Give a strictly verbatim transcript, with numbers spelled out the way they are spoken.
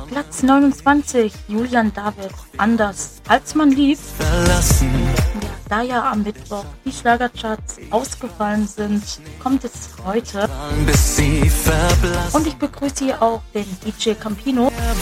Platz neunundzwanzig, Julian David, Anders als man liebt. Verlassen. Ja, da ja am Mittwoch die Schlagercharts ausgefallen sind, kommt es heute. Bis sie verblassen. Und ich begrüße hier auch den D J Campino.